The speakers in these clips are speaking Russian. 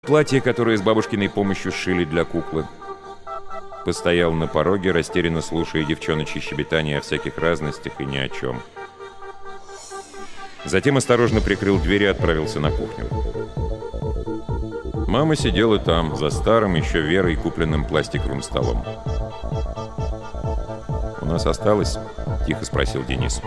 Платье, которое с бабушкиной помощью сшили для куклы. Постоял на пороге, растерянно слушая девчоночьи щебетания о всяких разностях и ни о чем. Затем осторожно прикрыл дверь и отправился на кухню. Мама сидела там, за старым, еще Верой купленным пластиковым столом. «У нас осталось?» – тихо спросил Денис.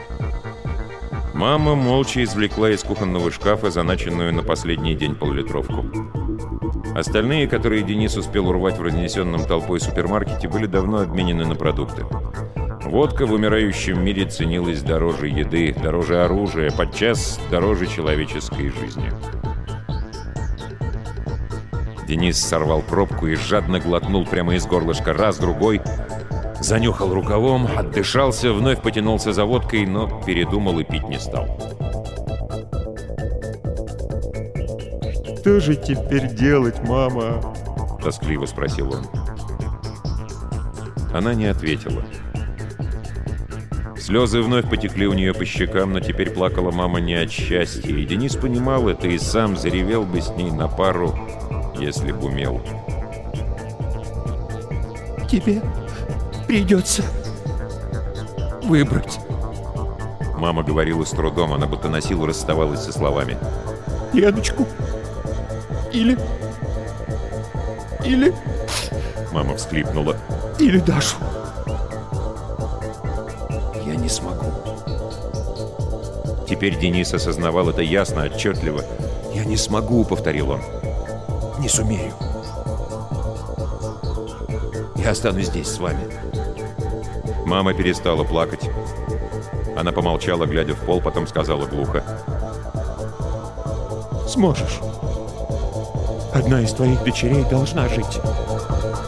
Мама молча извлекла из кухонного шкафа заначенную на последний день поллитровку. Остальные, которые Денис успел урвать в разнесенном толпой супермаркете, были давно обменены на продукты. Водка в умирающем мире ценилась дороже еды, дороже оружия, подчас дороже человеческой жизни. Денис сорвал пробку и жадно глотнул прямо из горлышка раз, другой. Занюхал рукавом, отдышался, вновь потянулся за водкой, но передумал и пить не стал. «Что же теперь делать, мама?» — тоскливо спросил он. Она не ответила. Слезы вновь потекли у нее по щекам, но теперь плакала мама не от счастья, и Денис понимал это и сам заревел бы с ней на пару, если б умел. «Тебе придется выбрать». Мама говорила с трудом, она будто на силу расставалась со словами. «Леночку или...» Мама всхлипнула. «Или Дашу». «Я не смогу». Теперь Денис осознавал это ясно, отчетливо. «Я не смогу», — повторил он. «Не сумею. Я останусь здесь с вами». Мама перестала плакать. Она помолчала, глядя в пол, потом сказала глухо. «Сможешь. Одна из твоих дочерей должна жить.